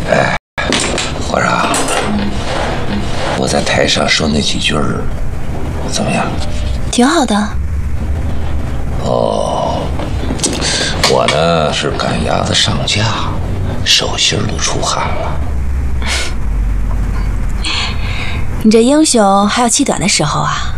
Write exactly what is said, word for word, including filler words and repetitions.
哎，皇上，我在台上说那几句儿怎么样？ 挺好的。 哦，我呢是赶鸭子上架，手心都出汗了。 你这英雄还有气短的时候啊！